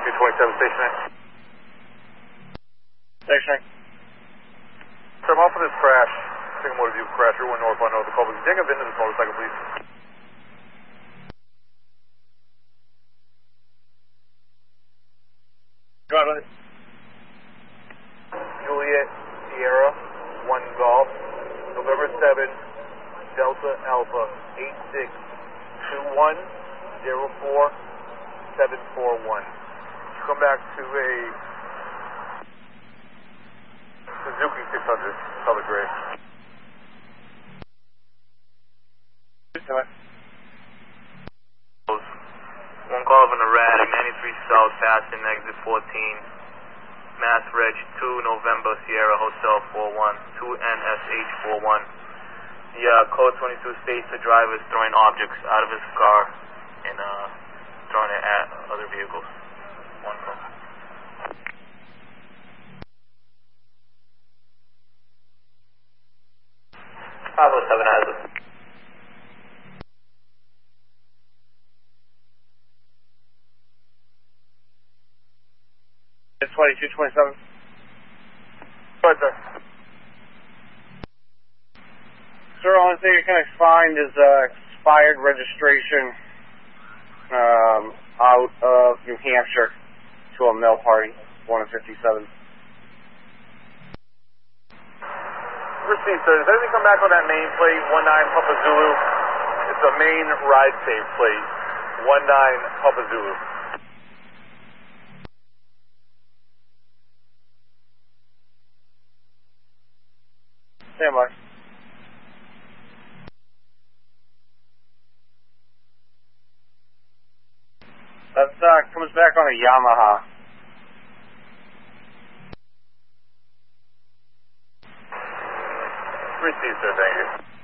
2227 stationary. Stationary. Sir, I'm off of this crash. Single motor vehicle crash, Route 1 northbound north of the Culver. Can you take a VIN to this motorcycle, please? Go ahead, buddy. Juliet Sierra 1 Golf, November 7, Delta Alpha 862104741. Come back to a Suzuki 600, color gray. One call of an erratic, 93 South, passing exit 14, Mass Reg 2 November Sierra Hotel 41, 2NSH41. The code 22 states the driver is throwing objects out of his car and throwing it at other vehicles. One call. Bravo 7 has it. It's 2227. Go ahead, sir. Sir, the only thing you can find is expired registration out of New Hampshire to a mail party, 1 of 57. Received, sir. Does anything come back on that main plate, 19 Papa Zulu? It's a main ride safe plate, 19 Papa Zulu. Stand by. That comes back on a Yamaha. Received, sir. Thank you.